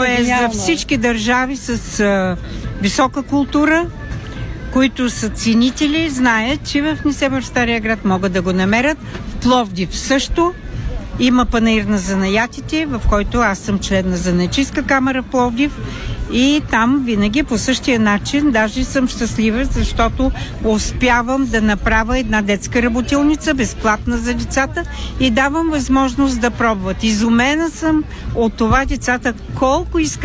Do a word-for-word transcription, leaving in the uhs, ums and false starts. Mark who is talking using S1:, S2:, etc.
S1: То е за всички държави с а, висока култура, които са ценители, знаят, че в Несебър, в Стария град, могат да го намерят. В Пловдив също има панаир на занаятите, в който аз съм член на Занаятчийска камара в Пловдив, и там винаги по същия начин, даже съм щастлива, защото успявам да направя една детска работилница, безплатна за децата, и давам възможност да пробват. Изумена съм от това децата колко искат